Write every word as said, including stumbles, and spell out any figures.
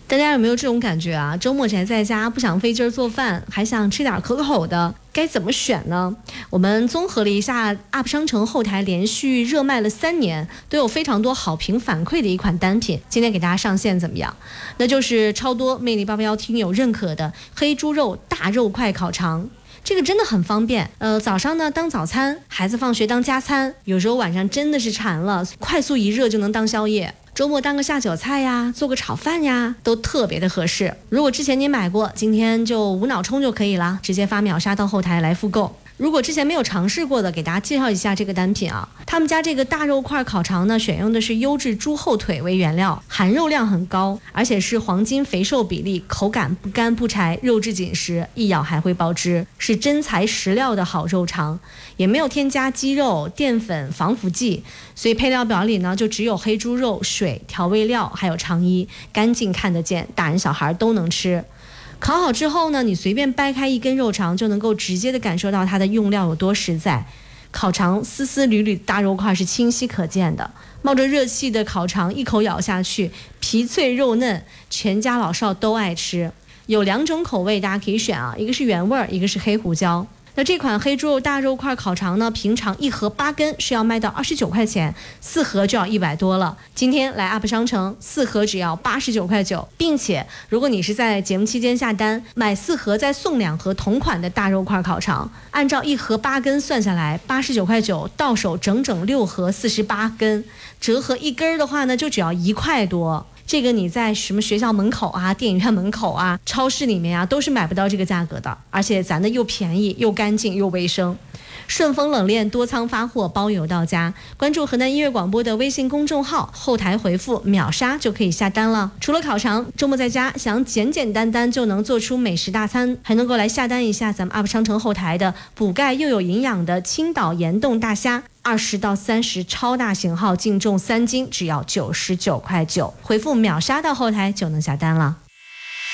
大家有没有这种感觉啊？周末宅在家，不想费劲儿做饭，还想吃点可口的，该怎么选呢？我们综合了一下 U P 商城后台连续热卖了三年，都有非常多好评反馈的一款单品，今天给大家上线怎么样？那就是超多魅力八八幺听友认可的黑猪肉大肉块烤肠。这个真的很方便，呃，早上呢当早餐，孩子放学当加餐，有时候晚上真的是馋了，快速一热就能当宵夜。周末当个下酒菜呀，做个炒饭呀，都特别的合适。如果之前您买过，今天就无脑冲就可以了，直接发秒杀到后台来复购。如果之前没有尝试过的，给大家介绍一下这个单品啊。他们家这个大肉块烤肠呢，选用的是优质猪后腿为原料，含肉量很高，而且是黄金肥瘦比例，口感不干不柴，肉质紧实，一咬还会爆汁，是真材实料的好肉肠，也没有添加鸡肉、淀粉、防腐剂，所以配料表里呢就只有黑猪肉、水、调味料还有肠衣，干净看得见，大人小孩都能吃。烤好之后呢，你随便掰开一根肉肠，就能够直接的感受到它的用料有多实在。烤肠丝丝缕缕大肉块是清晰可见的，冒着热气的烤肠一口咬下去，皮脆肉嫩，全家老少都爱吃。有两种口味大家可以选啊，一个是原味，一个是黑胡椒。那这款黑猪肉大肉块烤肠呢，平常一盒八根是要卖到二十九块钱，四盒就要一百多了。今天来 U P 商城，四盒只要八十九块九，并且如果你是在节目期间下单，买四盒再送两盒同款的大肉块烤肠，按照一盒八根算下来，八十九块九，到手整整六盒四十八根，折合一根的话呢，就只要一块多。这个你在什么学校门口啊、电影院门口啊、超市里面啊，都是买不到这个价格的，而且咱的又便宜又干净又卫生。顺丰冷链多仓发货，包邮到家。关注河南音乐广播的微信公众号，后台回复秒杀就可以下单了。除了烤肠，周末在家想简简单单就能做出美食大餐，还能够来下单一下咱们 U P 商城后台的补钙又有营养的青岛岩冻大虾，二十到三十超大型号，净重三斤，只要九十九块九。回复秒杀到后台就能下单了。